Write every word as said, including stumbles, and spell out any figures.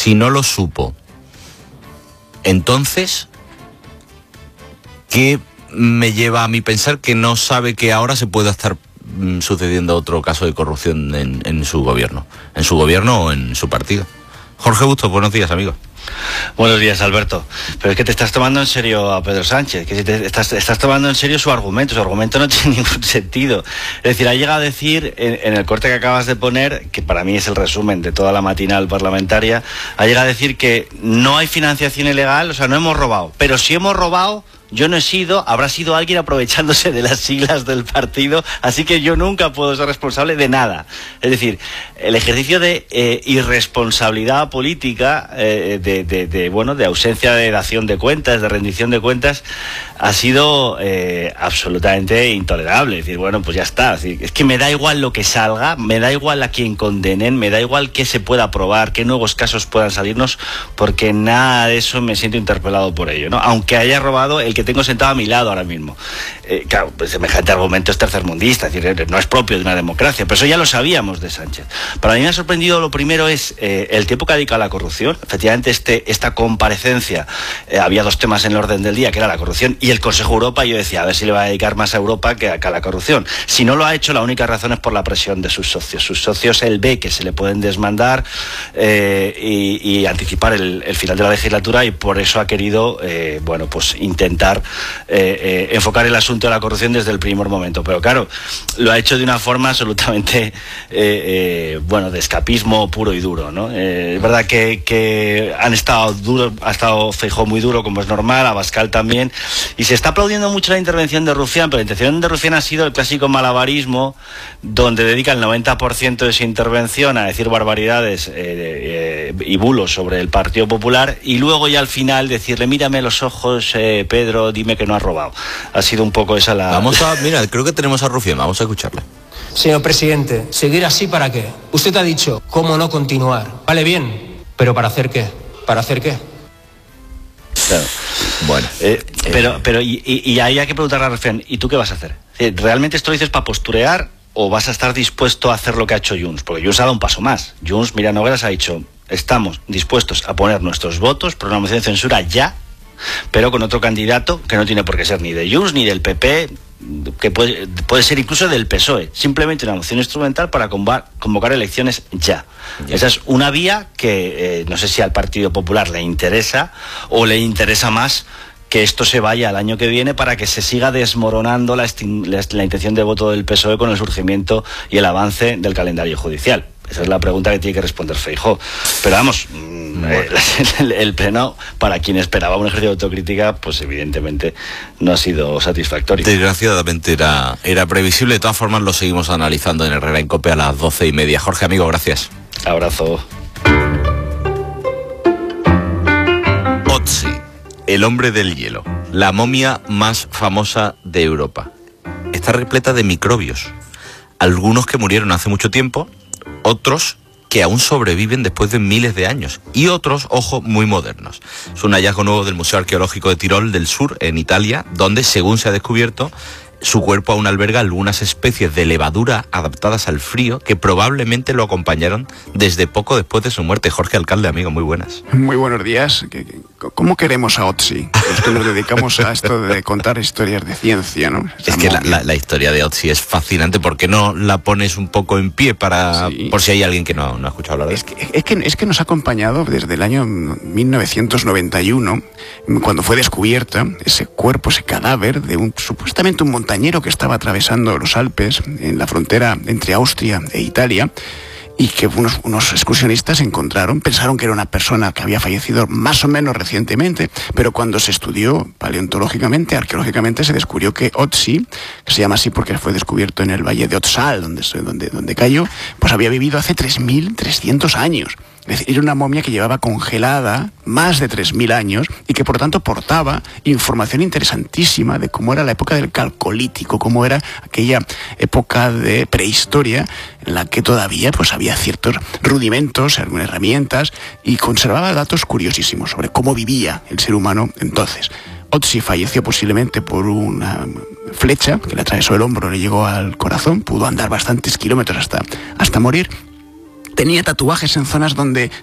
si no lo supo entonces, ¿qué me lleva a mí pensar que no sabe que ahora se puede estar mm, sucediendo otro caso de corrupción en, en su gobierno? En su gobierno o en su partido. Jorge Bustos, buenos días, amigo. Buenos días, Alberto. Pero es que te estás tomando en serio a Pedro Sánchez, que te estás, estás tomando en serio su argumento. Su argumento no tiene ningún sentido. Es decir, ha llegado a decir, en, en el corte que acabas de poner, que para mí es el resumen de toda la matinal parlamentaria, ha llegado a decir que no hay financiación ilegal, o sea, no hemos robado. Pero si hemos robado, yo no he sido, habrá sido alguien aprovechándose de las siglas del partido, así que yo nunca puedo ser responsable de nada. Es decir, el ejercicio de eh, irresponsabilidad política, eh, de, de, de, bueno, de ausencia de dación de cuentas, de rendición de cuentas, ha sido eh, absolutamente intolerable. Es decir, bueno, pues ya está. Es decir, es que me da igual lo que salga, me da igual a quien condenen, me da igual qué se pueda probar, qué nuevos casos puedan salirnos, porque nada de eso me siento interpelado por ello, ¿no? Aunque haya robado el que tengo sentado a mi lado ahora mismo. Eh, claro, pues semejante argumento es tercermundista, es decir, no es propio de una democracia, pero eso ya lo sabíamos de Sánchez. Para mí me ha sorprendido, lo primero es eh, el tiempo que ha dedicado a la corrupción. Efectivamente, este, esta comparecencia, eh, había dos temas en el orden del día, que era la corrupción y el Consejo Europa, y yo decía, a ver si le va a dedicar más a Europa que a, que a la corrupción. Si no lo ha hecho, la única razón es por la presión de sus socios. Sus socios, él ve que se le pueden desmandar eh, y, y anticipar el, el final de la legislatura, y por eso ha querido, eh, bueno, pues intentar Eh, eh, enfocar el asunto de la corrupción desde el primer momento. Pero claro, lo ha hecho de una forma absolutamente eh, eh, bueno, de escapismo puro y duro, ¿no? Eh, es verdad que, que han estado duros, ha estado Feijóo muy duro, como es normal, Abascal también, y se está aplaudiendo mucho la intervención de Rufián, pero la intervención de Rufián ha sido el clásico malabarismo, donde dedica el noventa por ciento de su intervención a decir barbaridades eh, eh, y bulos sobre el Partido Popular, y luego ya al final decirle, mírame los ojos, eh, Pedro, dime que no has robado. Ha sido un poco esa la... Vamos a, mira, creo que tenemos a Rufián, vamos a escucharle. Señor presidente, ¿seguir así para qué? Usted ha dicho, ¿cómo no continuar? Vale, bien, pero ¿para hacer qué? ¿Para hacer qué? Claro. Bueno, eh, eh, pero, pero y, y, y ahí hay que preguntarle a Rufián, ¿y tú qué vas a hacer? ¿Realmente esto lo dices para posturear o vas a estar dispuesto a hacer lo que ha hecho Junts? Porque Junts ha dado un paso más. Junts, Miriam Nogueras, ha dicho, estamos dispuestos a poner nuestros votos por una moción de censura ya, pero con otro candidato que no tiene por qué ser ni de Junts ni del P P, que puede, puede ser incluso del P S O E, simplemente una moción instrumental para convocar, convocar elecciones ya. ya. Esa es una vía que eh, no sé si al Partido Popular le interesa o le interesa más que esto se vaya al año que viene para que se siga desmoronando la, la, la intención de voto del P S O E con el surgimiento y el avance del calendario judicial. Esa es la pregunta que tiene que responder Feijóo. Pero vamos, bueno. eh, el, el pleno, para quien esperaba un ejercicio de autocrítica, pues evidentemente no ha sido satisfactorio. Desgraciadamente era, era previsible. De todas formas lo seguimos analizando en Herrera en Cope a las doce y media. Jorge, amigo, gracias. Abrazo. Otzi, el hombre del hielo, la momia más famosa de Europa. Está repleta de microbios. Algunos que murieron hace mucho tiempo, otros que aún sobreviven después de miles de años, y otros, ojo, muy modernos. Es un hallazgo nuevo del Museo Arqueológico de Tirol del Sur, en Italia, donde, según se ha descubierto, su cuerpo aún alberga algunas especies de levadura adaptadas al frío que probablemente lo acompañaron desde poco después de su muerte. Jorge Alcalde, amigo, muy buenas. Muy buenos días. ¿Cómo queremos a Otzi? Los que nos dedicamos a esto de contar historias de ciencia, ¿no? Es que la, la, la historia de Otzi es fascinante. ¿Por qué no la pones un poco en pie para sí. por si hay alguien que no, no ha escuchado hablar de es que, es, que, es que nos ha acompañado desde el año mil novecientos noventa y uno, cuando fue descubierta ese cuerpo, ese cadáver de un supuestamente un montañero que estaba atravesando los Alpes en la frontera entre Austria e Italia, y que unos, unos excursionistas encontraron, pensaron que era una persona que había fallecido más o menos recientemente, pero cuando se estudió paleontológicamente, arqueológicamente, se descubrió que Otzi, que se llama así porque fue descubierto en el valle de Otzal, donde, donde, donde cayó, pues había vivido hace tres mil trescientos años. Es decir, era una momia que llevaba congelada más de tres mil años y que por lo tanto portaba información interesantísima de cómo era la época del Calcolítico, cómo era aquella época de prehistoria en la que todavía pues había ciertos rudimentos, algunas herramientas, y conservaba datos curiosísimos sobre cómo vivía el ser humano entonces. Otzi falleció posiblemente por una flecha que le atravesó el hombro, le llegó al corazón, pudo andar bastantes kilómetros hasta, hasta morir. Tenía tatuajes en zonas donde